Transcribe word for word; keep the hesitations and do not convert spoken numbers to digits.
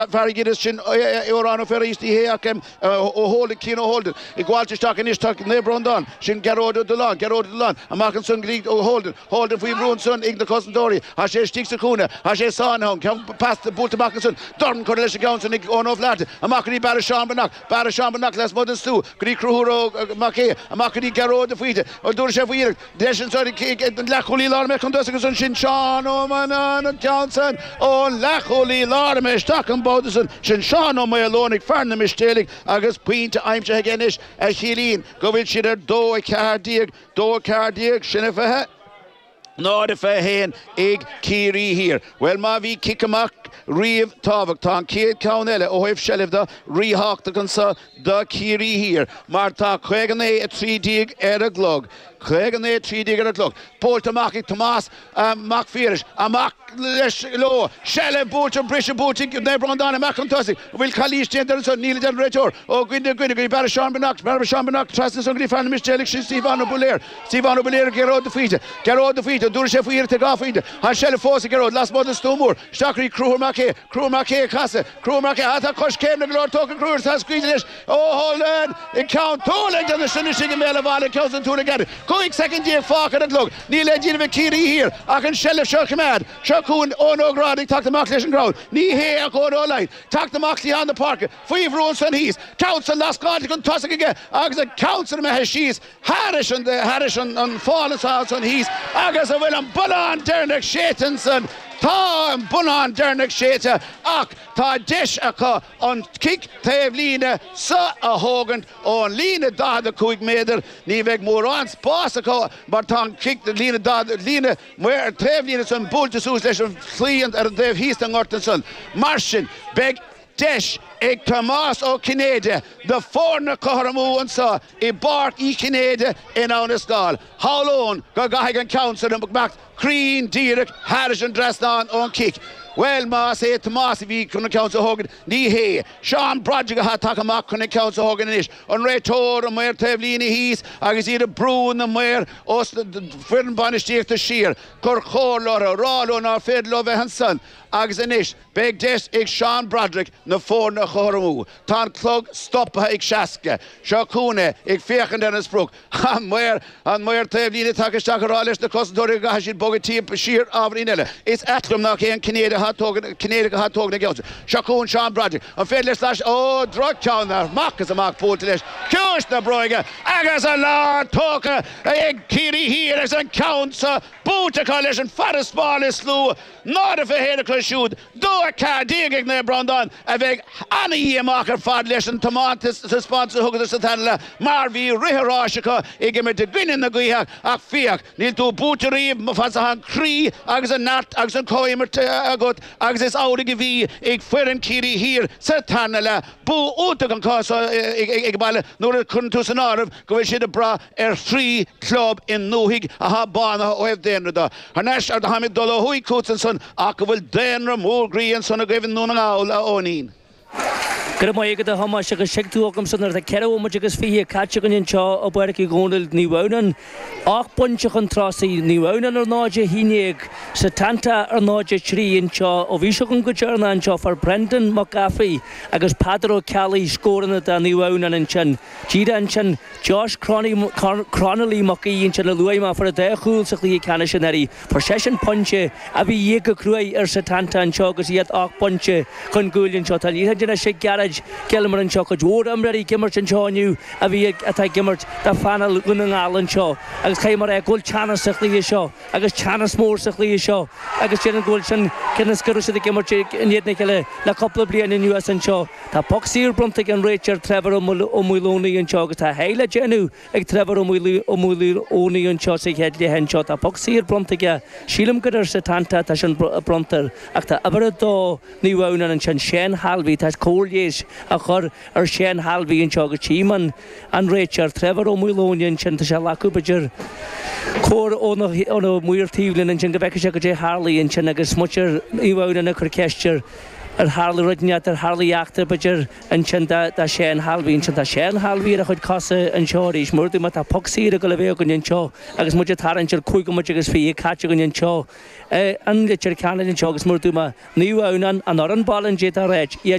Very good sin Orano Ferristi Heakem or hold it, Kino hold it. Igualti stuck in his tuck in the Brondon. Shin Garod de Lon, Garod de Lon, a Markin Sun Greek hold it, hold it for Bruin Sun, Ig the Cousin Dory, Hashe Sticks a Kuna, Hashe Sanhong, come past the Boot to Markinson, Dorn Correlation Council, Nick on of Latin, a Makri Barashambanak, Barashambanak, less modern stew, Greek Ruhuro, Make, a Makri Garod the Feet, or Durshef Weir, Deshin Sorry Cake, and Lacholi Larme, Condusican Shinchan, oh man, Johnson, oh Lacholi Larme, Stocken Bodison, Shinchan, oh my alone, Farnham is tailing, August Queen to Imcha Hagenish, as Helene, Govich, Do Cardiac, Do Cardiac, Shinnefahet. No, the Fahan, Egg, Kiri here. Well, Mavi, Kikamak, Reeve, Tavak, Ton, Kate, Kaunella, Ohif Shelifda, Rehawk, the Consa, the Kiri here. Marta, Quegane, a three dig, Eric Glug. Quegane, three dig, Eric Glug. Paul Tamaki, Tomas, Mac Firish, a Mac Low, Shelley Butcher, Brisha Butcher, Nebrondana, Macantosi, Will Kalish, Jenderson, Neil Generator, Oh, Gwynda Gwynda, Barashon Benak, Barashon Benak, Trustin Sungri, Fan, Michelle, Stevano Bulair, Stevano Bulair, Gerard the Feet, Gerard the Feet, Durshef Weir, take off it, and Shelley Fossey, Gerard, last modern Stumur, Shakri, Crew Mackay, Crew Mackay, Casa, Crew Mackay, Ata Kosh came, the Lord talking Crewers, has squeezed Oh, hold on, it count two legs on the finishing Mela Valley, comes into together. Going second year, Falk at look, Neil Edgin Kiri here, I can Shelley Shurkamad, Shakun, Oh no, Grady, talk the Moxley ground, Knee here, go no line, talk the Moxley on the park, five runs and he's, Council last God, you can toss it again, Agas Council Mahashis, Harris and the Harris and Fallen House and he's, Agas of William Bullan, Dernick Shatanson. Tá an bunan dernig séte ach tá deis acha an kick taobh líne sa a hógant ón líne dá a cúig méidir ní bheith mór an spás acha mar tá an kick de líne dá líne muir taobh líne san búlta sús leis an slíant ar an taobh híos an ortan san mar sin beag deis ag Tomás ó Cinéide de fórna coharamú an sa I bark í Cinéide in an iscáil Howlón go gaithig an council an bach Crean, Dierich, Harris and Dresdan on kick. Well, ma say Tomás vi kun council Hogan ni he Sean Broderick ha takamak kun council Hogan ish on retor and mer tevlini he's agus either Bruin and mer os the fern banish to sheer Corchor Lora Ralo na fed love Hanson agus anish big des ik Sean Broderick na for na Choramu tan clog stop ha ik Shaska Shakune ik fechen den brook han mer an mer tevlini takashakaralis the costori gashid bogati sheer avrinella it's atlum na ken Canada hot talking Canadian hot talking against Shakun Sean Broderick and Fedler slash oh drug town there Mark is a Mark Portalish Kush the Broiga Agas a lot talker a Kiri here as a counter Boota Coalition Fattest Ball is slew not if a head of shoot do a car digging there Brandon a big Anna year marker Fadlish and Tomatis the sponsor Hugger Satana Marvi Riharashika Igame to Gwyn in the Guiak a Fiak need to Booteri Mafasahan Cree Agas a Nat Agas and Coimer got agus is oude gevi ik feren Kiri hier Satanala bu uta kan kasa ik balle nur kun tussen arv go we shit bra er three club in Nohig a ha bana o have den da Hanash at Hamid Dollar hui Kutsenson akvel den more green son given no na onin Good morning, the Hamas, a shake to welcome Son of the Kero, Majikas Fee, Catchigan in Chaw, a Berky Gondel, New Onan, Ark Punchakan Trossi, New Onan or Naja Hinig, Satanta or Naja Tree in Chaw, of Ishakun Kucherna and Chaw for Brendan McAfee, Agus Padro Cali scoring at the New Onan and Chan, Jida and Chan, Josh Cronley Mucky in Chanaluima for a day cool Sakli Canashaneri, Procession Punche, Abi Yeka Crui or Satanta and Chaw, yet Ark Punche, Congulian Chotal, you had a shake garage. Kelmer and Chocolate Ward, I'm ready, Gimmert and Shaw new, a V at Gimmert, the final winning Allen Shaw. I was came a gold channel Sickly Shaw, I guess Chanas more Sickly Shaw, I guess Jen Goldson, Kenneth Curtis the Gimmert, and yet Nicola, La couple of Brian in U S and Shaw, the Poxir Bruntic and Rachel, Trevor Omuloni and Chaw, the Haila Genu, like Trevor Omuli Oni and Shaw, say head the hen shot, the Poxir Bruntica, Sheelam Gutter Satanta, Tashan Brunter, after Aberdo, New Onan and Shan Halby, that's cold years. A chur ar Shane Halby and Chog Cheeman and Rachel Trevor O'Mulonian and Chantashala Coopager Cor on a on a Muir Tivlin and Chingaveka Harley and Chinagas Mucher Ewoud and a Kirkesture ar hála runeat ar hálaíachta beidir an tsinta tá sé an halbhín sin tá sé an halbhí a chud casa an seoirís mórú má tá poxí a go le bhéh gon seo agus muidir tarantir chuig go muidir agus fí caite gon seo an litir ceanna an seo agus mórú má níomhán an or an ballan dé a réid